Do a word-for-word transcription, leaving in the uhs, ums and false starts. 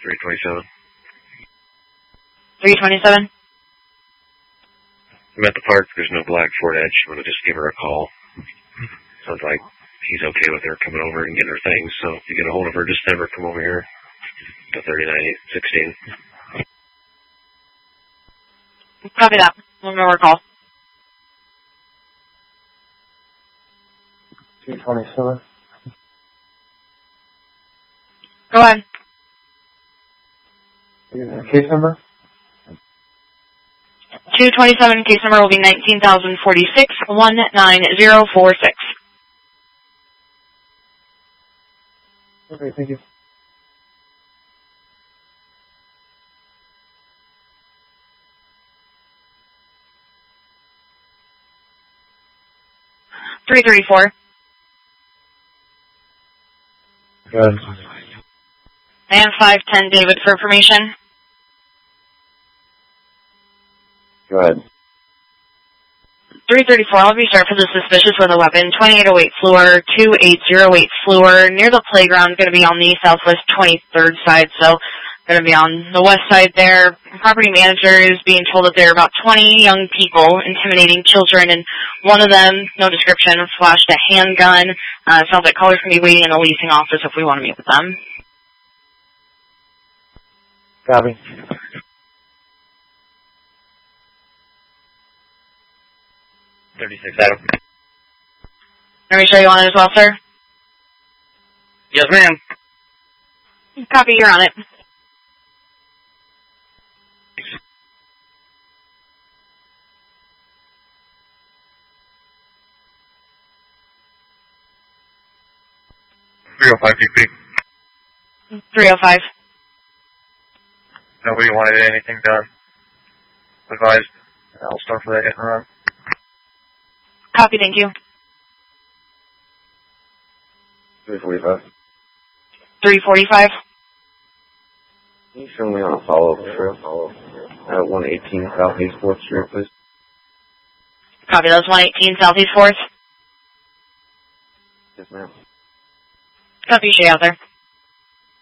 three twenty-seven. three twenty-seven? I'm at the park. There's no black Ford Edge. I'm going to just give her a call. Sounds like he's okay with her coming over and getting her things. So if you get a hold of her, just have her come over here to thirty-nine sixteen. Copy that. One more call. two twenty-seven. Go ahead. Case number? two twenty-seven, case number will be nineteen thousand forty-six, one nine zero four six. Okay, thank you. three thirty-four. Good. And five ten, David, for information. Go ahead. three thirty-four, I'll be sharp for the suspicious with a weapon. twenty-eight oh eight Fleur, two eight oh eight Fleur, near the playground, going to be on the southwest twenty-third side, so going to be on the west side there. Property manager is being told that there are about twenty young people intimidating children, and one of them, no description, flashed a handgun. Uh, sounds like callers can be waiting in the leasing office if we want to meet with them. Copy. thirty-six Adam. Let me show you on it as well, sir. Yes, ma'am. Copy, you're on it. three oh five P P. three oh five. Nobody wanted anything done. Advised. I'll start for that hit and run. Copy, thank you. three forty-five. three forty-five. Can you show me on a follow-up trail? Follow at one eighteen Southeast fourth Street, please. Copy, that's one eighteen Southeast fourth. Yes, ma'am. Copy, stay out there.